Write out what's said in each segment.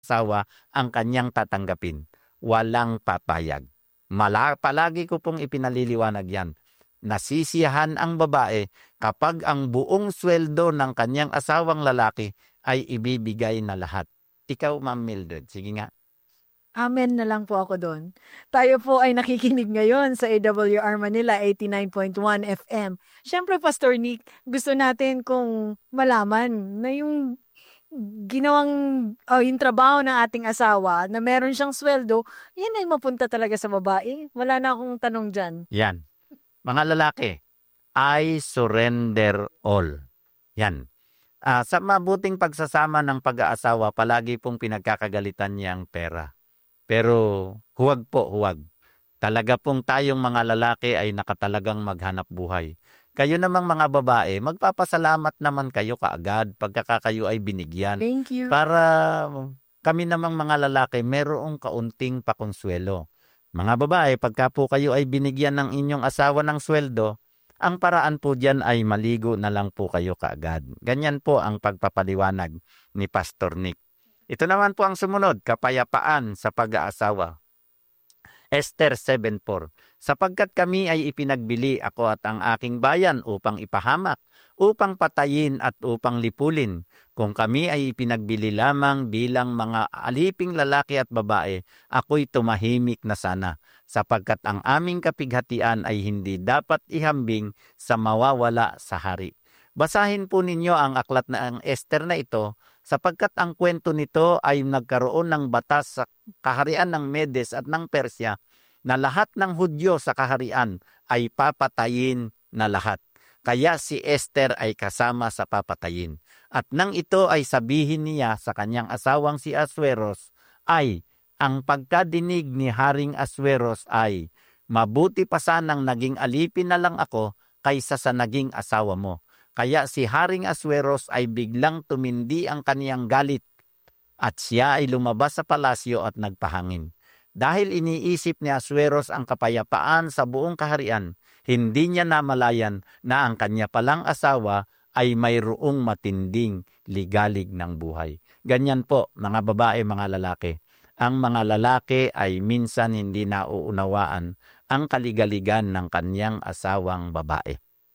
asawa ang kanyang tatanggapin. Walang papayag. Palagi ko pong ipinaliliwanag yan. Nasisiyahan ang babae kapag ang buong sweldo ng kanyang asawang lalaki ay ibibigay na lahat. Ikaw, Ma'am Mildred, sige nga. Amen na lang po ako doon. Tayo po ay nakikinig ngayon sa AWR Manila 89.1 FM. Siyempre, Pastor Nick, gusto natin kung malaman na yung yung trabaho ng ating asawa na meron siyang sweldo, yan ay mapunta talaga sa babae. Wala na akong tanong dyan. Yan. Mga lalaki, I surrender all. Yan. Sa mabuting pagsasama ng pag-aasawa, palagi pong pinagkakagalitan niya ang pera. Pero huwag po, huwag. Talaga pong tayong mga lalaki ay nakatalagang maghanap buhay. Kayo namang mga babae, magpapasalamat naman kayo kaagad pagka kayo ay binigyan. Thank you. Para kami namang mga lalaki, merong kaunting pakonsuelo. Mga babae, pagka po kayo ay binigyan ng inyong asawa ng sweldo, ang paraan po dyan ay maligo na lang po kayo kaagad. Ganyan po ang pagpapaliwanag ni Pastor Nick. Ito naman po ang sumunod, kapayapaan sa pag-aasawa. Esther 7:4. Sapagkat kami ay ipinagbili, ako at ang aking bayan, upang ipahamak, upang patayin at upang lipulin. Kung kami ay ipinagbili lamang bilang mga aliping lalaki at babae, ako'y tumahimik na sana, sapagkat ang aming kapighatian ay hindi dapat ihambing sa mawawala sa hari. Basahin po ninyo ang aklat na ang Esther na ito, sapagkat ang kwento nito ay nagkaroon ng batas sa kaharian ng Medes at ng Persya na lahat ng Hudyo sa kaharian ay papatayin na lahat. Kaya si Esther ay kasama sa papatayin. At nang ito ay sabihin niya sa kanyang asawang si Asueros, ay ang pagkadinig ni Haring Asueros ay, mabuti pa sanang naging alipin na lang ako kaysa sa naging asawa mo. Kaya si Haring Asueros ay biglang tumindi ang kaniyang galit at siya ay lumabas sa palasyo at nagpahangin. Dahil iniisip ni Asueros ang kapayapaan sa buong kaharian, hindi niya namalayan na ang kanya palang asawa ay mayroong matinding ligalig ng buhay. Ganyan po, mga babae, mga lalaki. Ang mga lalaki ay minsan hindi nauunawaan ang kaligaligan ng kanyang asawang babae.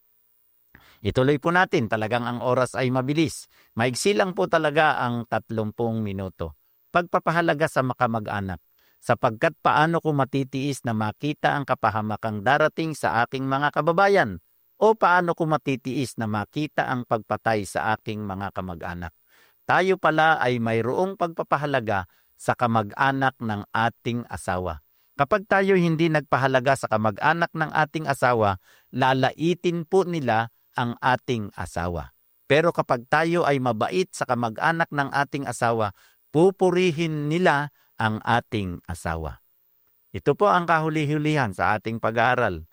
Ituloy po natin, talagang ang oras ay mabilis. Maigsi lang po talaga ang 30 minuto. Pagpapahalaga sa makamag-anak, sapagkat paano ko matitiis na makita ang kapahamakang darating sa aking mga kababayan, o paano ko matitiis na makita ang pagpatay sa aking mga kamag-anak. Tayo pala ay mayroong pagpapahalaga sa kamag-anak ng ating asawa. Kapag tayo hindi nagpahalaga sa kamag-anak ng ating asawa, lalaitin po nila ang ating asawa. Pero kapag tayo ay mabait sa kamag-anak ng ating asawa, pupurihin nila ang ating asawa. Ito po ang kahuli-hulihan sa ating pag-aaral.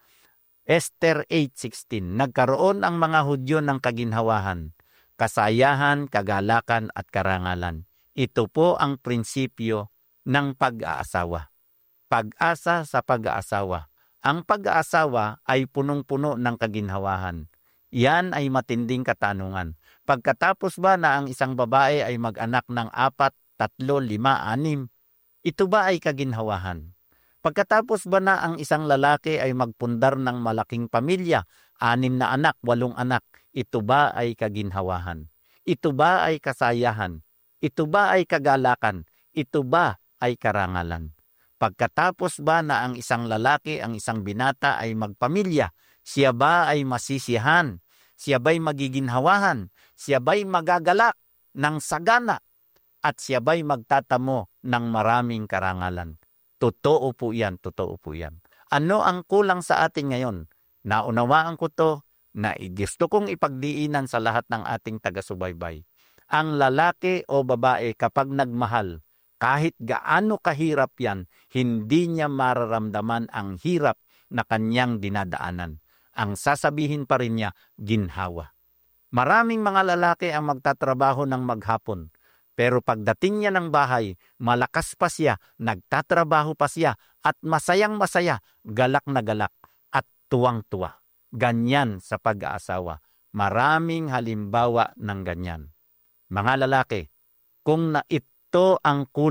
Esther 8:16. Nagkaroon ang mga Hudyo ng kaginhawahan, kasayahan, kagalakan at karangalan. Ito po ang prinsipyo ng pag-aasawa. Pag-asa sa pag-aasawa. Ang pag-aasawa ay punong-puno ng kaginhawahan. Yan ay matinding katanungan. Pagkatapos ba na ang isang babae ay mag-anak ng 4, 3, 5, 6, ito ba ay kaginhawahan? Pagkatapos ba na ang isang lalaki ay magpundar ng malaking pamilya, 6 na anak, 8 anak, ito ba ay kaginhawahan? Ito ba ay kasayahan? Ito ba ay kagalakan? Ito ba ay karangalan? Pagkatapos ba na ang isang lalaki, ang isang binata ay magpamilya, siya ba ay masisiyahan? Siya ba'y magiginhawahan? Siya ba'y magagalak ng sagana? At siya ba'y magtatamo ng maraming karangalan? Totoo po yan, totoo po yan. Ano ang kulang sa atin ngayon? Naunawaan ko to, na gusto kong ipagdiinan sa lahat ng ating taga-subaybay. Ang lalaki o babae kapag nagmahal, kahit gaano kahirap yan, hindi niya mararamdaman ang hirap na kanyang dinadaanan. Ang sasabihin pa rin niya, ginhawa. Maraming mga lalaki ang magtatrabaho ng maghapon. Pero pagdating niya ng bahay, malakas pa siya, nagtatrabaho pa siya, at masayang-masaya, galak na galak, at tuwang-tuwa. Ganyan sa pag-aasawa. Maraming halimbawa ng ganyan. Mga lalaki, kung ito ang